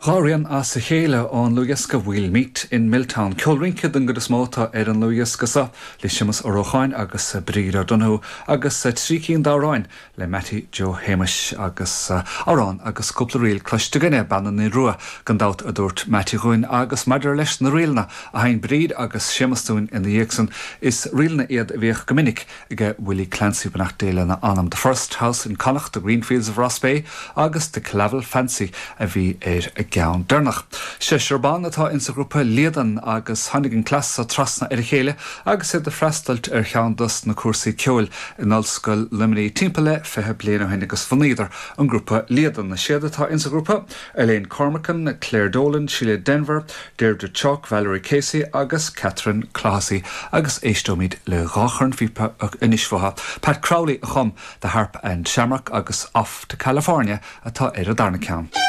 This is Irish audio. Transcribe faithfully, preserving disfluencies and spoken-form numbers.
Ghorian as sa chéile an lugasca bhfuil meet in Milltown. Ceolrincid an go is móta ar an lugascasa le simas Orócháin agus sa Bríre Donú agus sa trícín dáráin le Matty Joe Hamish agus árán agus cúpla riil cloisteganne banan na rua gan dát a dúirt Matty Ruin agus maidir leis na riilna a hain bríd agus siamastún in the Yexon is riilna iad a bhíoch gomininic ige Willie Clancy banach déile na anam the first house in Connacht, the Greenfields of Ross Bay agus the Clavel Fancy a bhí ar a Gean Dernach. Se Sirbán atá in sa grúpa Léadan agus hannig an clas a trasna ar a chéile agus é de freistalt ar cheandas na cuasaí ceol in Ollscoil Limerií timpile fethe bliana hain agus faníidir an grúpa Léadan na séad atá in sa grúpa Elaine Cormacan, Claire Dolan, Sheila Denver, Deirdre Chalk, Valerie Casey agus Catherine Classy agus éistómid le rácharn fipa inisfoha. Pat Crowley a chum the harp and shamrock agus off to California atá ar a darna ceann.